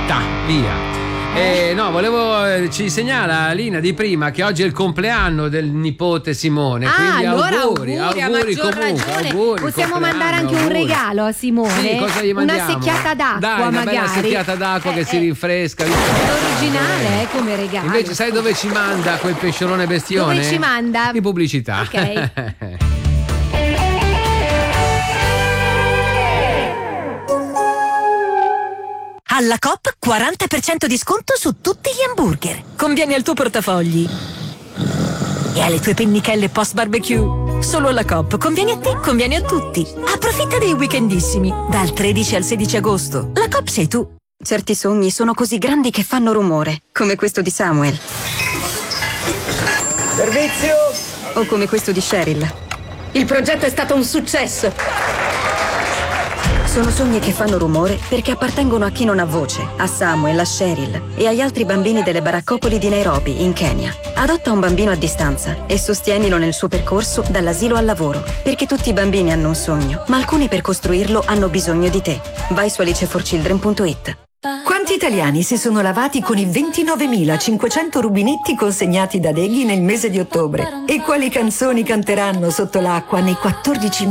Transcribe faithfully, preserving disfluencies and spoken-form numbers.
pubblicità, via. Eh, no, volevo, eh, ci segnala Lina di prima che oggi è il compleanno del nipote Simone. Ah, quindi allora auguri, auguri, auguri a maggior comunque. ragione. Auguri, Possiamo mandare anche un auguri. regalo a Simone. Sì, cosa gli una mandiamo? secchiata d'acqua, Dai, una magari. bella secchiata d'acqua eh, che si eh, rinfresca. L'originale, eh, come regalo. Invece sai dove ci manda quel pesciolone bestione? Dove ci manda? In pubblicità. Ok. Alla Coop quaranta per cento di sconto su tutti gli hamburger. Conviene al tuo portafogli e alle tue pennichelle post barbecue. Solo alla Coop conviene a te, conviene a tutti. Approfitta dei weekendissimi dal tredici al sedici agosto. La Coop sei tu. Certi sogni sono così grandi che fanno rumore, come questo di Samuel. Servizio! O come questo di Cheryl. Il progetto è stato un successo. Sono sogni che fanno rumore perché appartengono a chi non ha voce, a Samuel, a Cheryl e agli altri bambini delle baraccopoli di Nairobi, in Kenya. Adotta un bambino a distanza e sostienilo nel suo percorso dall'asilo al lavoro, perché tutti i bambini hanno un sogno, ma alcuni per costruirlo hanno bisogno di te. Vai su alice for children punto it. Quanti italiani si sono lavati con i ventinovemilacinquecento rubinetti consegnati da Degli nel mese di ottobre? E quali canzoni canteranno sotto l'acqua nei quattordici